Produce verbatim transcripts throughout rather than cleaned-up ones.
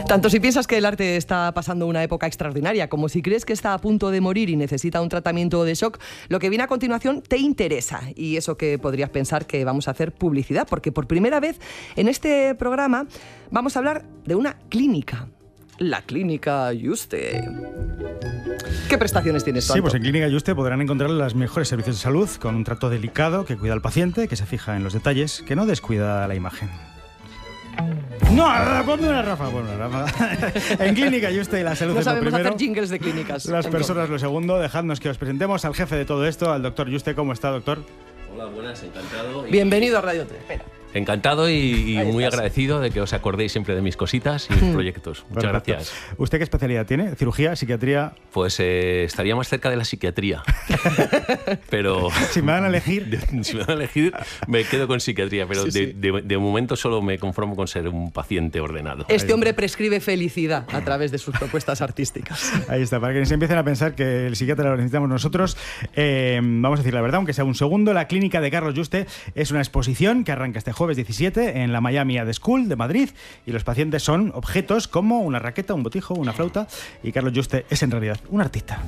Tanto si piensas que el arte está pasando una época extraordinaria, como si crees que está a punto de morir y necesita un tratamiento de shock, lo que viene a continuación te interesa. Y eso que podrías pensar que vamos a hacer publicidad, porque por primera vez en este programa vamos a hablar de una clínica. La Clínica Yuste. ¿Qué prestaciones tienes tú, Sí, Anto? pues en Clínica Yuste podrán encontrar los mejores servicios de salud con un trato delicado que cuida al paciente, que se fija en los detalles, que no descuida la imagen. No, ponme una Rafa, ponme una Rafa. En Clínica Yuste y la salud No es lo sabemos primero. hacer jingles de clínicas. Las Anto. personas lo segundo. Dejadnos que os presentemos al jefe de todo esto, al doctor Yuste. ¿Cómo está, doctor? Hola, buenas, encantado. y- Bienvenido a Radio tres. Espera. Encantado y, y Ahí muy estás. agradecido de que os acordéis siempre de mis cositas y mis proyectos. Muchas Perfecto. gracias. ¿Usted qué especialidad tiene? ¿Cirugía, psiquiatría? Pues eh, estaría más cerca de la psiquiatría. Pero Si me van a elegir... si me van a elegir, me quedo con psiquiatría. Pero Sí, de, sí. de- de momento solo me conformo con ser un paciente ordenado. Este hombre prescribe felicidad a través de sus propuestas artísticas. Ahí está, para que se empiecen a pensar que el psiquiatra lo necesitamos nosotros. Eh, vamos a decir la verdad, aunque sea un segundo. La Clínica de Carlos Yuste es una exposición que arranca este jueves diecisiete en la Miami Art School de Madrid, y los pacientes son objetos como una raqueta, un botijo, una flauta, y Carlos Yuste es en realidad un artista.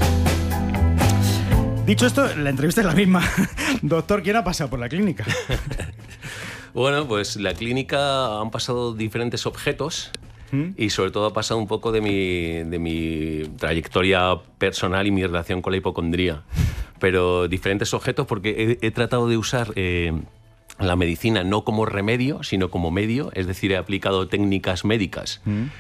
Dicho esto, la entrevista es la misma. Doctor, ¿quién ha pasado por la clínica? Bueno, pues la clínica han pasado diferentes objetos y sobre todo ha pasado un poco de mi, de mi trayectoria personal y mi relación con la hipocondría. Pero diferentes objetos porque he, he tratado de usar eh, la medicina no como remedio, sino como medio, es decir, he aplicado técnicas médicas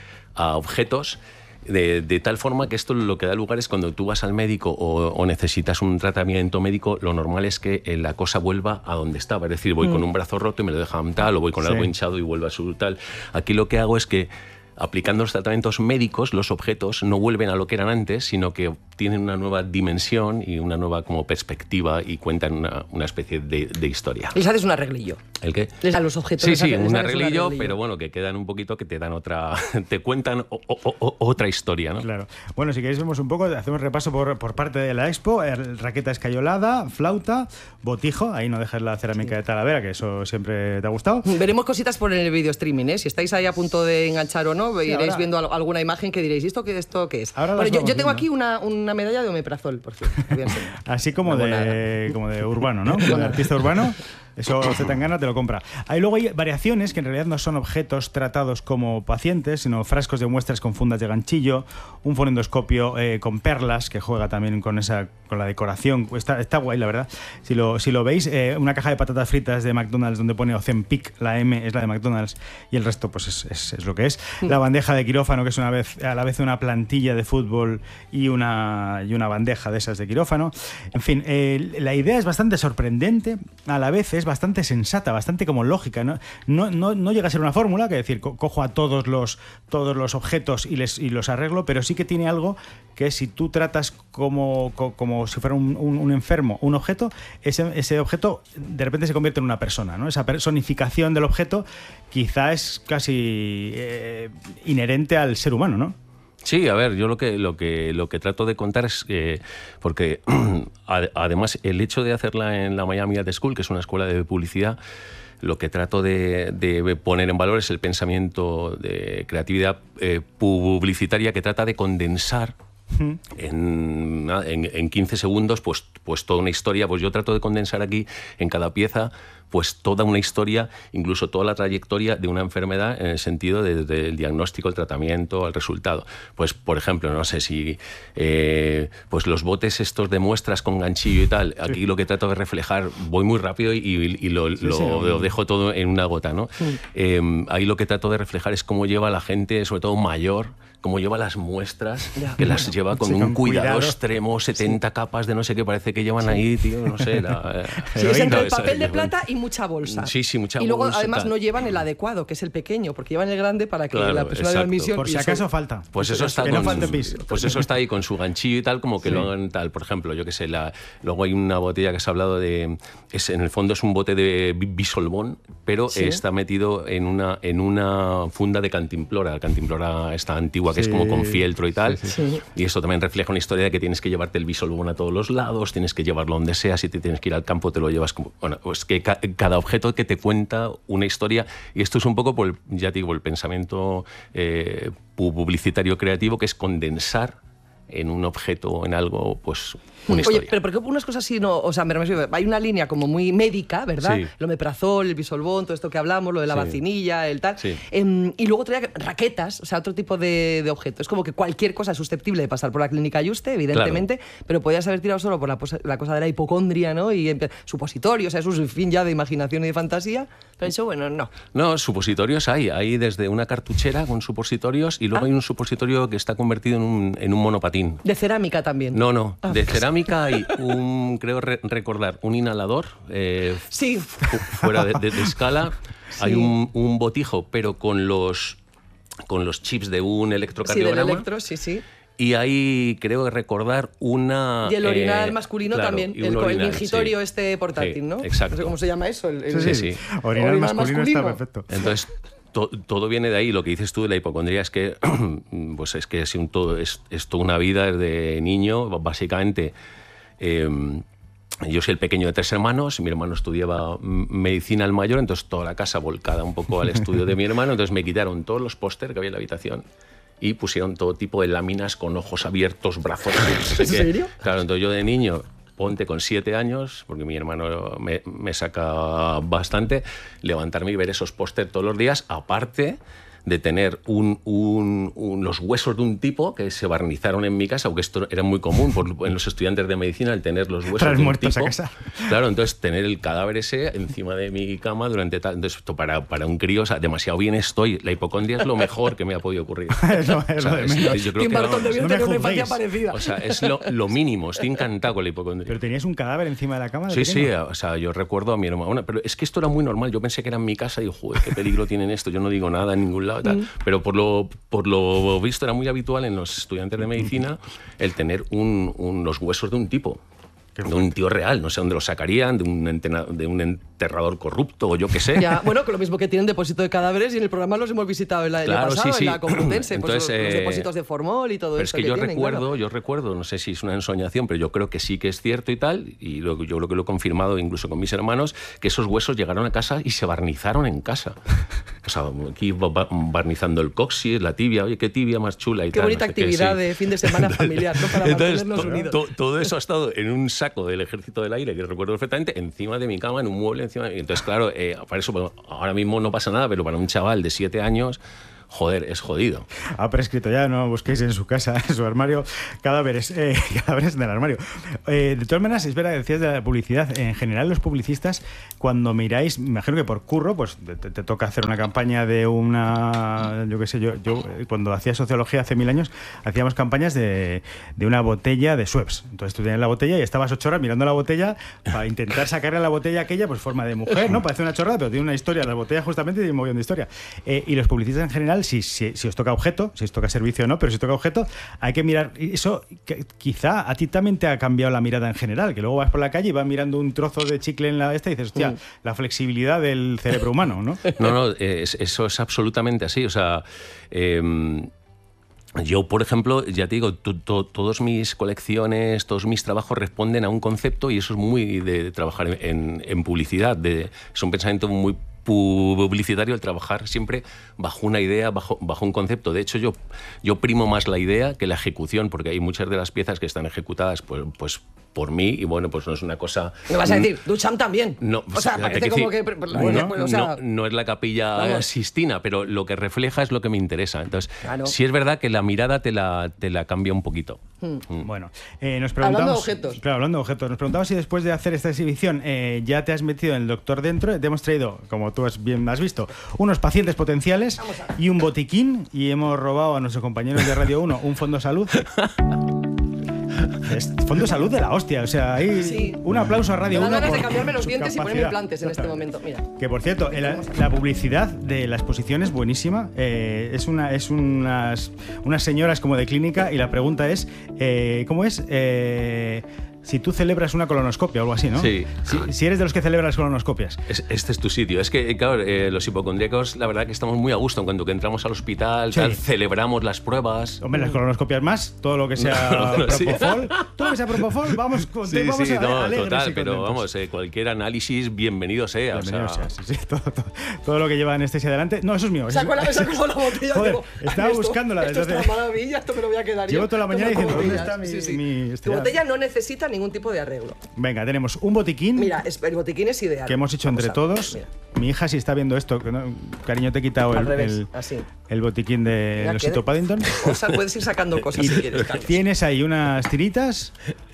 a objetos. De, de tal forma que esto lo que da lugar es cuando tú vas al médico o, o necesitas un tratamiento médico, lo normal es que eh, la cosa vuelva a donde estaba. Es decir, voy mm. con un brazo roto y me lo dejan tal, o voy con sí. algo hinchado y vuelve a su tal. Aquí lo que hago es que, aplicando los tratamientos médicos, los objetos no vuelven a lo que eran antes, sino que tienen una nueva dimensión y una nueva como perspectiva y cuentan una, una especie de, de historia. Les haces un arreglillo. ¿El qué? Les a los objetos. Sí, sí, les un haces arreglillo, un arreglillo, pero bueno, que quedan un poquito, que te dan otra, te cuentan o, o, o, otra historia, ¿no? Claro. Bueno, si queréis vemos un poco, hacemos repaso por, por parte de la expo, raqueta escayolada, flauta, botijo, ahí no dejes la cerámica sí. de Talavera, que eso siempre te ha gustado. Veremos cositas por el video streaming, ¿eh? Si estáis ahí a punto de enganchar o no, sí, iréis ahora... viendo alguna imagen que diréis, ¿esto qué, esto qué es? Bueno, yo, yo tengo aquí una, una medalla de omeprazol, por cierto. Así como de, como de urbano, ¿no? Como de artista urbano. Eso Zetangana te lo compra. Ahí luego hay variaciones que en realidad no son objetos tratados como pacientes, sino frascos de muestras con fundas de ganchillo, un fonendoscopio eh, con perlas, que juega también con esa con la decoración. Está, está guay, la verdad. Si lo, si lo veis, eh, una caja de patatas fritas de McDonald's donde pone Ozempic, la M es la de McDonald's y el resto pues es, es, es lo que es. La bandeja de quirófano, que es una vez, a la vez una plantilla de fútbol y una, y una bandeja de esas de quirófano. En fin, eh, la idea es bastante sorprendente, a la vez es bastante sensata, bastante como lógica, ¿no? No, no, no llega a ser una fórmula, que decir, co cojo a todos los, todos los objetos y, les, y los arreglo, pero sí que tiene algo que si tú tratas como, como, como si fuera un, un, un enfermo un objeto, ese, ese objeto de repente se convierte en una persona, ¿no? Esa personificación del objeto quizá es casi eh, inherente al ser humano, ¿no? Sí, a ver, yo lo que lo que lo que trato de contar es que, porque además el hecho de hacerla en la Miami Art School, que es una escuela de publicidad, lo que trato de, de poner en valor es el pensamiento de creatividad eh, publicitaria que trata de condensar en, en, en quince segundos pues, pues toda una historia. Pues yo trato de condensar aquí en cada pieza pues toda una historia, incluso toda la trayectoria de una enfermedad en el sentido de, de, del diagnóstico, el tratamiento, el resultado. Pues, por ejemplo, no sé si eh, pues los botes estos de muestras con ganchillo y tal, aquí sí. lo que trato de reflejar, voy muy rápido y, y, y lo, sí, lo, sí, lo dejo todo en una gota, ¿no? Sí. Eh, ahí lo que trato de reflejar es cómo lleva la gente, sobre todo mayor, cómo lleva las muestras, ya, que bueno, las lleva con sí, un con cuidado, cuidado extremo, setenta sí. capas de no sé qué, parece que llevan sí. ahí, tío, no sé. La, sí, es entre el papel de plata y mucha bolsa. Sí, sí, mucha bolsa. Y luego, bolsa, además, tal. no llevan el adecuado, que es el pequeño, porque llevan el grande para que claro, la persona exacto. de admisión... Por si acaso falta. Pues eso, está que con, no falte pis. Pues eso está ahí con su ganchillo y tal, como que sí. lo hagan tal. Por ejemplo, yo qué sé, la, luego hay una botella que se ha hablado de... Es, en el fondo es un bote de bisolbón, pero ¿sí? está metido en una, en una funda de cantimplora. La cantimplora esta antigua, que sí. es como con fieltro y tal. Sí, sí. Sí. Y esto también refleja una historia de que tienes que llevarte el bisolbón a todos los lados, tienes que llevarlo donde sea, si te tienes que ir al campo te lo llevas como... Bueno, pues que ca cada objeto que te cuenta una historia, y esto es un poco, por el, ya te digo, el pensamiento eh, publicitario creativo, que es condensar en un objeto o en algo, pues, una historia. Oye, pero porque unas cosas sí no, o sea, me refiero, hay una línea como muy médica, ¿verdad? Sí. El omeprazol, el bisolbón, todo esto que hablamos, lo de la Sí. vacinilla, el tal. Sí. Eh, y luego traía raquetas, o sea, otro tipo de, de objeto. Es como que cualquier cosa es susceptible de pasar por la clínica Yuste, evidentemente, claro. Pero podías haber tirado solo por la, la cosa de la hipocondria, ¿no? Y supositorios, o sea, eso es un fin ya de imaginación y de fantasía. Pero eso, bueno, no. No, supositorios hay. Hay desde una cartuchera con supositorios y luego ah. hay un supositorio que está convertido en un, en un monopatín. De cerámica también. No, no. Ah. De cerámica hay un, creo re recordar, un inhalador. Eh, sí. Fuera de, de, de escala. Sí. Hay un, un botijo, pero con los, con los chips de un electrocardiograma. Sí, del electro, sí, sí. Y ahí creo recordar una... Y el orinal eh, masculino claro, también, el, orinal, el mingitorio sí. este portátil, sí, ¿no? Exacto. No sé cómo se llama eso. El, el, sí, sí, sí. Orinal, orinal masculino, masculino está perfecto. Entonces, to, todo viene de ahí. Lo que dices tú de la hipocondría es que, pues es que es, un todo, es, es toda una vida desde niño, básicamente. Eh, yo soy el pequeño de tres hermanos, mi hermano estudiaba medicina, el mayor, entonces toda la casa volcada un poco al estudio de mi hermano, entonces me quitaron todos los póster que había en la habitación. Y pusieron todo tipo de láminas con ojos abiertos, brazos... No sé ¿En serio? Claro, entonces yo de niño, ponte con siete años, porque mi hermano me, me saca bastante, levantarme y ver esos póster todos los días, aparte de tener un, un, un, los huesos de un tipo que se barnizaron en mi casa, aunque esto era muy común por, en los estudiantes de medicina, el tener los huesos Tras de un muertos tipo. A casa. Claro, entonces tener el cadáver ese encima de mi cama durante tal... Entonces, esto para, para un crío, o sea, demasiado bien estoy. La hipocondria es lo mejor que me ha podido ocurrir. es lo, es o sea, lo de es, menos. yo creo Tim que Burton debió no tener me una infancia juzguéis. parecida. O sea, es lo, lo mínimo. Estoy encantado con la hipocondria. ¿Pero tenías un cadáver encima de la cama? De sí, pequeño? sí. O sea, yo recuerdo a mi hermano... Bueno, pero es que esto era muy normal. Yo pensé que era en mi casa y digo, joder, qué peligro tienen esto. Yo no digo nada en ningún lado. Tal. Mm. Pero por lo... Por lo visto era muy habitual en los estudiantes de medicina el tener un, un, los huesos de un tipo, de un tío real, no sé dónde los sacarían, de un, entena, de un enterrador corrupto o yo qué sé. Ya, bueno, con lo mismo que tienen depósito de cadáveres y en el programa los hemos visitado en la, claro, pasado, sí, sí. en la Complutense, Entonces, pues los, eh, los depósitos de formol y todo pero eso es que, que yo tienen, recuerdo, claro. yo recuerdo, no sé si es una ensoñación, pero yo creo que sí que es cierto y tal, y lo, yo creo que lo he confirmado incluso con mis hermanos, que esos huesos llegaron a casa y se barnizaron en casa. O sea, aquí barnizando el coxis, la tibia, oye, qué tibia más chula y qué tal. bonita no sé actividad qué, sí. de fin de semana familiar, ¿no? Para entonces, mantenernos to, unidos. To, todo eso ha estado en un saco del Ejército del Aire, que recuerdo perfectamente, encima de mi cama, en un mueble encima de mí. Entonces, claro, eh, para eso bueno, ahora mismo no pasa nada, pero para un chaval de siete años... Joder, es jodido. Ha prescrito ya, no busquéis en su casa, en su armario, cadáveres, eh, cadáveres en el armario. Eh, de todas maneras, es verdad que decías de la publicidad. En general, los publicistas, cuando miráis, me imagino que por curro, pues te, te toca hacer una campaña de una, yo qué sé, yo, yo cuando hacía sociología hace mil años, hacíamos campañas de, de una botella de Schweppes. Entonces tú tenías la botella y estabas ocho horas mirando la botella para intentar sacarle a la botella aquella, pues forma de mujer, ¿no? Parece una chorrada, pero tiene una historia. La botella justamente tiene un montón de historia. Eh, y los publicistas en general, Si, si, si os toca objeto, si os toca servicio o no, pero si os toca objeto, hay que mirar. Eso que, quizá a ti también te ha cambiado la mirada en general, que luego vas por la calle y vas mirando un trozo de chicle en la esta y dices, hostia, mm. la flexibilidad del cerebro humano, ¿no? No, no, es, eso es absolutamente así. O sea, eh, yo, por ejemplo, ya te digo, to, to, todas mis colecciones, todos mis trabajos responden a un concepto y eso es muy de, de trabajar en, en, en publicidad. De, es un pensamiento muy publicitario el trabajar siempre bajo una idea, bajo, bajo un concepto. De hecho, yo, yo primo más la idea que la ejecución, porque hay muchas de las piezas que están ejecutadas pues, pues por mí y bueno, pues no es una cosa... ¿Me vas a decir? Duchamp también. No, o sea, parece como decir, que... Bueno, pues, o sea, no, no es la Capilla vamos. Sistina, pero lo que refleja es lo que me interesa. Entonces, claro. sí es verdad que la mirada te la, te la cambia un poquito. Hmm. Mm. Bueno, eh, nos preguntamos... Hablando de objetos. Claro, hablando de objetos. Nos preguntamos si después de hacer esta exhibición eh, ya te has metido en el Doctor Dentro. Te hemos traído, como tú has bien has visto, unos pacientes potenciales y un botiquín y hemos robado a nuestros compañeros de Radio uno un fondo salud. Es fondo salud de la hostia, o sea, ahí sí. Un aplauso a Radio uno. Me dan ganas de cambiarme los dientes capacidad. Y ponerme implantes en este momento. Mira. Que por cierto, la, la publicidad de la exposición es buenísima. Eh, es una, es unas, unas señoras como de clínica y la pregunta es, eh, ¿cómo es? Eh, si tú celebras una colonoscopia o algo así, ¿no? Sí. Si, si eres de los que celebran las colonoscopias. Es, este es tu sitio. Es que, claro, eh, los hipocondríacos, la verdad que estamos muy a gusto. En cuanto que entramos al hospital, Sí. tal, celebramos las pruebas. Hombre, las colonoscopias más, todo lo que sea No, no, sí. propofol, todo lo que sea propofol, vamos con Sí, vamos sí, a, no, alegres total, y pero contentos. vamos, eh, cualquier análisis, bienvenido sea. Bienvenido o sea, sea, sí, sí, todo, todo, todo lo que lleva anestesia adelante. No, eso es mío. eso Saco la, es- saco la botella. Joder, digo, estaba esto- buscándola Esto desde es hace- una maravilla, esto me lo voy a quedar yo. Llevo toda la mañana Toma diciendo, ¿dónde botellas. está mi- Sí, sí. mi- Tu este- botella no necesita ningún tipo de arreglo. Venga, tenemos un botiquín Mira, es- el botiquín es ideal. que hemos hecho Vamos entre a- todos. mira. Mi hija, si está viendo esto, que no- cariño, te he quitado Al el, revés, el, así. el botiquín de Mira, Osito que- Paddington. O sea, puedes ir sacando cosas Y si quieres, Carlos. tienes ahí unas tiritas,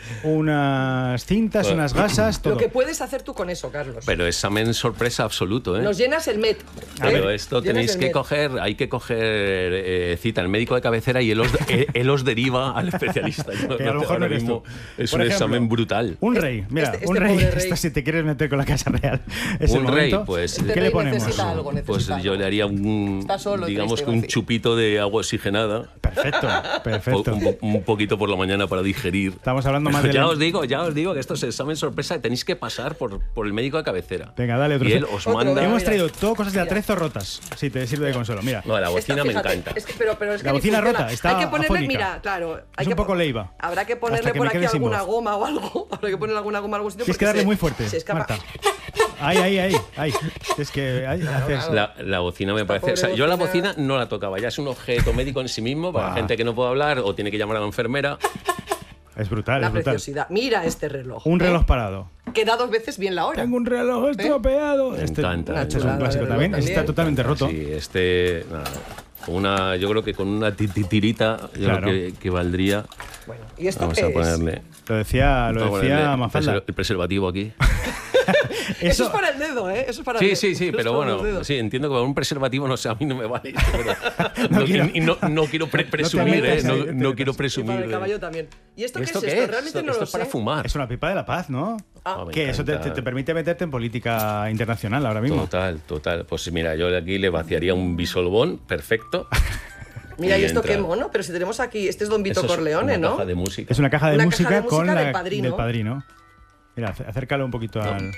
unas cintas, Bueno. unas gasas, todo. Lo que puedes hacer tú con eso, Carlos. pero examen sorpresa absoluto, ¿eh? Nos llenas el Met. Pero ¿eh? esto Llenas tenéis el que Met. coger, hay que coger eh, cita al médico de cabecera y él os, él, él os deriva al especialista. Yo Que a lo no- mejor no ahora eres mismo tú. es Por un ejemplo, examen brutal. Un rey, mira, Este- un este rey. pobre rey. Esta, si te quieres meter con la Casa Real, es el Un rey, momento. pues, Este ¿qué rey le ponemos? necesita algo, necesita Pues algo. yo le haría un, Está solo, digamos triste, que un vacío. chupito de agua oxigenada. Perfecto, perfecto. Un, un poquito por la mañana para digerir. Estamos hablando más Pero de ya la- os digo, ya os digo que esto es examen sorpresa y tenéis que pasar por, por el médico de cabecera. Venga, dale otro. Y él os Otro, manda. venga. Hemos mira. traído todo cosas de Mira. atrezo rotas. Si te sirve de consuelo, mira. No, la Esta, bocina me fíjate, encanta. Es que, pero, pero es que La ni bocina funciona. rota, está Hay que ponerle, afónica. mira, claro. Hay Es que un poco pon- leiva. Habrá que Hasta ponerle que por me aquí quede sin alguna voz. goma o algo. Habrá que ponerle alguna goma a algún sitio. Tienes que porque darle se- muy fuerte, Se escapa. Marta. Ahí, ahí, ahí, ahí. Es que ahí haces... La, la bocina me parece. O sea, pobre yo la bocina. bocina no la tocaba. Ya es un objeto médico en sí mismo para Buah. gente que no puede hablar o tiene que llamar a la enfermera. Es brutal, La es brutal. preciosidad. Mira este reloj. Un ¿eh? reloj parado. Que da dos veces bien la hora. Tengo un reloj estropeado. Me Este, encanta. este es Una un chulada clásico de también. reloj Este está también. totalmente roto. Sí, este. nada, con una, yo creo que con una ti- ti- tirita yo Claro. creo que, que valdría. Bueno, ¿y esto Vamos qué a es? ponerle. Lo decía, lo vamos a decía ponerle Mafalda. preser- el preservativo aquí. Eso, es para el dedo, ¿eh? Eso es para el Sí, dedo. sí, sí, Eso es pero para los bueno, dedos. sí, entiendo que con un preservativo no sé, a mí no me vale. pero- no, quiero- y- y no, no quiero pre- presumir, metas ¿eh? No, ahí, no te no metas. quiero Y presumir. para el de- caballo también. ¿Y esto, ¿Esto qué es qué esto? es? Realmente Esto, no esto lo es para sé. fumar. Es una pipa de la paz, ¿no? Ah, Oh, me que eso te, encanta. te- te permite meterte en política internacional ahora mismo. Total, total. Pues mira, yo de aquí le vaciaría un bisolbón, perfecto. Mira, ¿y Y esto qué entra. mono? Pero si tenemos aquí, este es Don Vito Eso es Corleone, una ¿no? caja de música. Es una caja de, Una música, caja de con música la del Padrino. del padrino. Mira, ac- acércalo un poquito al.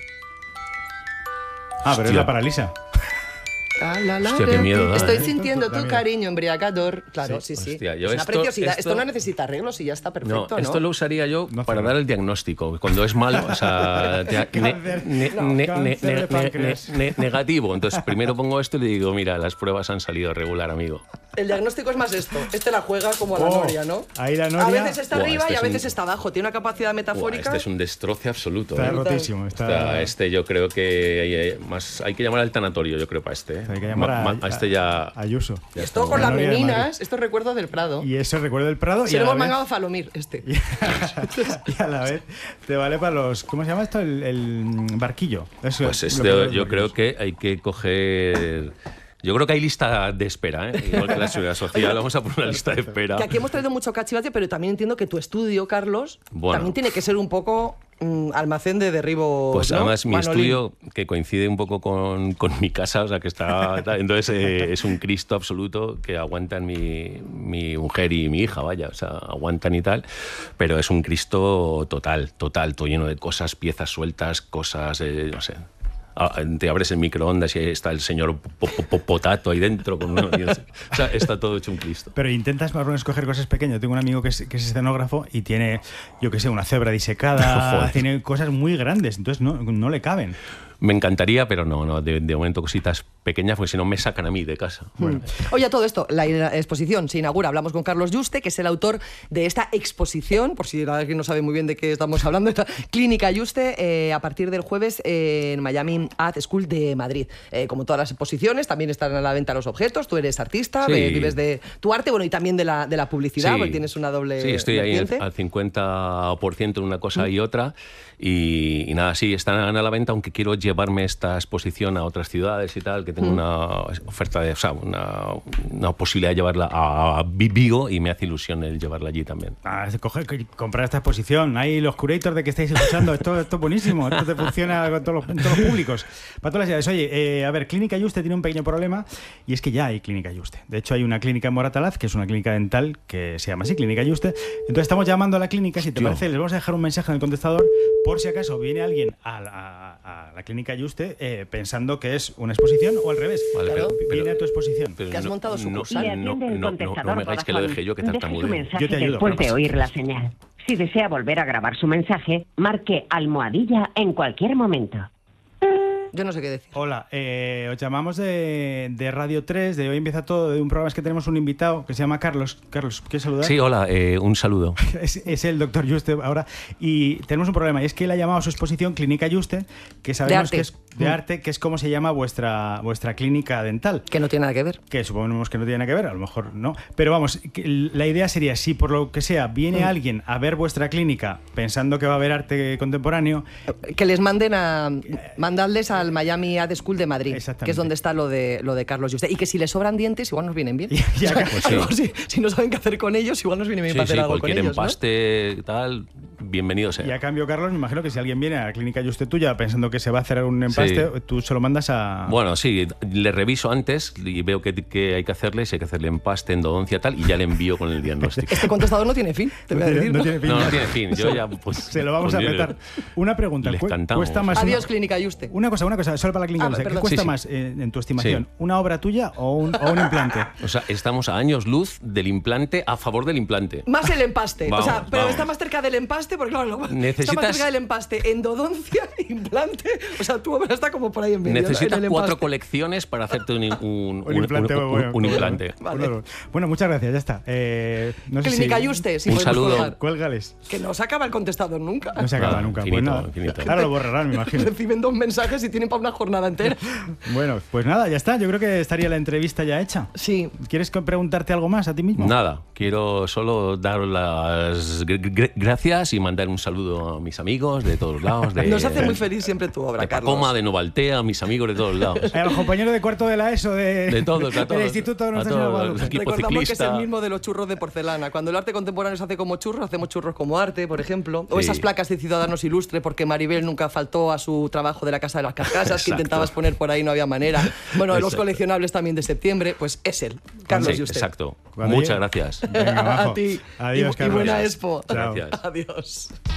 Ah, pero es Hostia. la paralisa. La, la, la, Hostia, qué la. miedo da, Estoy ¿eh? sintiendo Da tu miedo. cariño embriagador. Claro, sí, sí. Hostia, yo es una esto- preciosidad. Esto, esto- no necesita arreglos y ya está perfecto, ¿no? No, esto lo usaría yo No para hace dar el diagnóstico. Cuando es malo, o sea, te- ne- Cáncer. ne- No, ne- cáncer ne- de ne- páncreas. ne- negativo. Entonces, primero pongo esto y le digo, mira, las pruebas han salido regular, amigo. El diagnóstico es más esto. Este la juega como a la Oh, Noria, ¿no? ahí la Noria- A veces está Buah, arriba este y a es un- veces está abajo. Tiene una capacidad Buah, metafórica. este es un destroce absoluto. Está ¿eh? rotísimo. O Está... sea, este yo creo que hay, eh, más, hay que llamar al tanatorio, yo creo, para este. ¿eh? Hay que llamar Ma- a, ma- a este ya. a Ayuso. ya Esto está. con La las Noria de meninas, Madrid. esto es recuerdo del Prado. Y eso recuerdo del Prado. Se y a lo la hemos vez- mangado a Falomir, este. y a la vez te vale para los. ¿Cómo se llama esto? El, el barquillo. Eso Pues es este, lo que los yo creo barquillos. que hay que coger. Yo creo que hay lista de espera, ¿eh? Igual que la seguridad social, vamos a poner una lista de espera. Que aquí hemos traído mucho cachivache, pero también entiendo que tu estudio, Carlos, Bueno. también tiene que ser un poco mm, almacén de derribo. Pues ¿no? además mi Manolín. estudio, que coincide un poco con, con mi casa, o sea que está... Entonces eh, es un Cristo absoluto que aguantan mi, mi mujer y mi hija, vaya, o sea, aguantan y tal, pero es un Cristo total, total, todo lleno de cosas, piezas sueltas, cosas, eh, no sé... Ah, te abres el microondas y está el señor po- po- po- Potato ahí dentro. Con uno, y, o sea, está todo hecho un Cristo. Pero intentas más o menos escoger cosas pequeñas. Tengo un amigo que es, que es escenógrafo y tiene, yo qué sé, una cebra disecada, Joder. tiene cosas muy grandes, entonces no, no le caben. Me encantaría, pero no, no de, de momento cositas pequeñas, porque si no me sacan a mí de casa. Mm. Oye, a todo esto, la exposición se inaugura. Hablamos con Carlos Yuste, que es el autor de esta exposición, por si alguien no sabe muy bien de qué estamos hablando, esta Clínica Yuste, eh, a partir del jueves eh, en Miami Art School de Madrid. Eh, como todas las exposiciones, también están a la venta los objetos. Tú eres artista, Sí. eh, vives de tu arte, bueno, y también de la, de la publicidad, Sí. porque tienes una doble Sí, estoy ahí vertiente. al, al cincuenta por ciento en una cosa y otra. Y, y nada, sí, están a la venta, aunque quiero llevar llevarme esta exposición a otras ciudades y tal, que tengo mm. una oferta de, o sea, una, una posibilidad de llevarla a Vigo y me hace ilusión el llevarla allí también. Ah, coger, comprar esta exposición. Ahí los curators de que estáis escuchando, esto, esto es buenísimo, esto te funciona con todos los, en todos los públicos, para todas las edades. Oye, eh, a ver, Clínica Yuste tiene un pequeño problema y es que ya hay Clínica Yuste. De hecho, hay una clínica en Moratalaz, que es una clínica dental que se llama así, Clínica Yuste. Entonces estamos llamando a la clínica, si te Tío. parece, les vamos a dejar un mensaje en el contestador por si acaso viene alguien a la, a, a la Clínica Yuste eh, pensando que es una exposición o al revés. Vale, claro. pero, viene a tu exposición. Que has montado su sucursal. No, no, no, no, no me hagáis que lo deje yo, que tartamudeo. Yo te ayudo. Después de oír la señal. Si desea volver a grabar su mensaje, marque almohadilla en cualquier momento. Yo no sé qué decir. Hola, eh, os llamamos de, de Radio tres, de Hoy Empieza Todo, de un programa es que tenemos un invitado que se llama Carlos. Carlos, ¿quieres saludar? Sí, hola, eh, un saludo. es, es el doctor Yuste ahora. Y tenemos un problema, y es que él ha llamado a su exposición Clínica Yuste, que sabemos que es de mm. arte, que es como se llama vuestra, vuestra clínica dental. Que no tiene nada que ver. Que suponemos que no tiene nada que ver, a lo mejor no. Pero vamos, la idea sería, si por lo que sea viene mm. alguien a ver vuestra clínica pensando que va a haber arte contemporáneo... Que les manden a... mandarles al Miami Art School de Madrid, que es donde está lo de, lo de Carlos Yuste. Y que si les sobran dientes, igual nos vienen bien. Ya, o sea, pues sí. algo, si, si no saben qué hacer con ellos, igual nos viene bien sí, para hacer sí, algo con ellos, empaste, ¿no? Tal, bienvenido sea. Y a cambio, Carlos, me imagino que si alguien viene a la Clínica Yuste tuya pensando que se va a hacer un empaste, sí. tú se lo mandas a... Bueno, sí, le reviso antes y veo que, que hay que hacerle, si hay que hacerle empaste, endodoncia, tal, y ya le envío con el diagnóstico. Este contestador no tiene fin, te voy a decir. No, ¿no? tiene fin. No, no tiene fin. Yo ya, pues, se lo vamos pues, a petar. Una pregunta. Les cantamos. Cuesta más Adiós, una... Clínica Yuste. Una cosa, una cosa, solo para la Clínica Yuste. Ah, ¿Qué cuesta sí, sí. más eh, en tu estimación? Sí. ¿Una obra tuya o un, o un implante? O sea, estamos a años luz del implante, a favor del implante. Más el empaste. Vamos, o sea, pero vamos. está más cerca del empaste, porque claro, Necesitas... está más cerca del empaste. Endodoncia, implante. O sea, tu obra está como por ahí en medio. Necesitas en el cuatro colecciones para hacerte un, un, un, un implante. Un, un, bueno, un implante. Vale. Bueno, muchas gracias, ya está. Eh, no sé Clínica si... Yuste, si un saludo. colgar. Cuélgales. Que no se acaba el contestador nunca. No se acaba Ah, nunca. infinito, Pues nada. infinito. Ahora lo borrarán, me imagino. Reciben dos mensajes y tienen para una jornada entera. Bueno, pues nada, ya está. Yo creo que estaría la entrevista ya hecha. Sí. ¿Quieres preguntarte algo más a ti mismo? Nada, quiero solo dar las gr gracias y mandar un saludo a mis amigos de todos lados. De, Nos hace muy feliz siempre tu obra, de Carlos. Pacoma, de Novaltea, a mis amigos de todos lados. A los compañeros de cuarto de la ESO, de, de todos, a todos, del Instituto de Nuestra a Señora de todos, Guadalupe. el equipo Recordamos ciclista. que es el mismo de los churros de porcelana. Cuando el arte contemporáneo se hace como churros, hacemos churros como arte, por ejemplo. O Sí. esas placas de Ciudadanos Ilustre, porque Maribel nunca faltó a su trabajo de la Casa de las Carcasas, que intentabas poner por ahí, no había manera. Bueno, los coleccionables también de septiembre, pues es él, Carlos Sí, Yuste. exacto. Cuando Muchas llegue. gracias. Venga, abajo. A ti. Adiós, y, y Carlos. buena expo. Chao. Gracias. Adiós.